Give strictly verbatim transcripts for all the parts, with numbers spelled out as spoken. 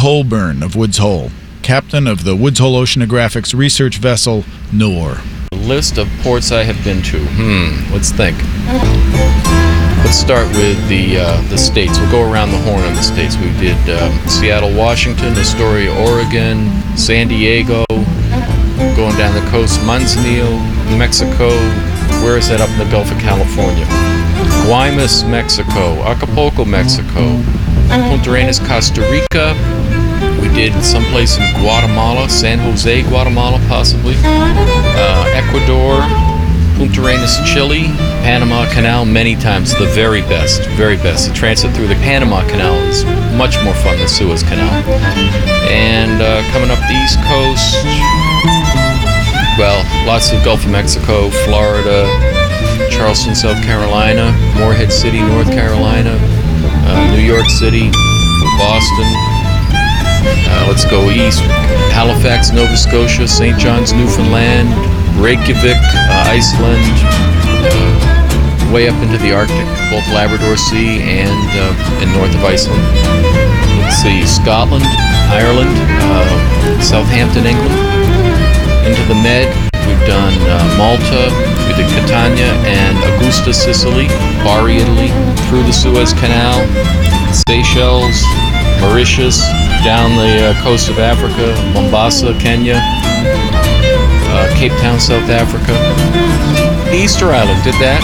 Colburn of Woods Hole, captain of the Woods Hole Oceanographics research vessel, Noor. List of ports I have been to. Hmm, let's think. Let's start with the uh, the states. We'll go around the horn on the states. We did um, Seattle, Washington, Astoria, Oregon, San Diego, going down the coast, Manzanillo, Mexico. Where is that? Up in the Gulf of California. Guaymas, Mexico. Acapulco, Mexico. Punta Arenas, Costa Rica. We did someplace in Guatemala, San Jose, Guatemala, possibly. Uh, Ecuador, Punta Arenas, Chile, Panama Canal, many times. The very best, very best. The transit through the Panama Canal is much more fun than Suez Canal. And uh, coming up the East Coast, well, lots of Gulf of Mexico, Florida, Charleston, South Carolina, Morehead City, North Carolina, uh, New York City, Boston. Uh, let's go east. Halifax, Nova Scotia, Saint John's, Newfoundland, Reykjavik, uh, Iceland, uh, way up into the Arctic, both Labrador Sea and uh, and north of Iceland. Let's see, Scotland, Ireland, uh, Southampton, England, into the Med. We've done uh, Malta, we did Catania and Augusta, Sicily, Bari, Italy, through the Suez Canal, Seychelles, Mauritius, down the uh, coast of Africa, Mombasa, Kenya, uh, Cape Town, South Africa. Easter Island, did that.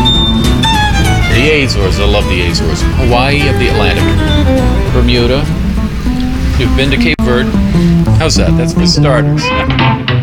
The Azores, I love the Azores. Hawaii of the Atlantic. Bermuda. You've been to Cape Verde. How's that? That's for starters.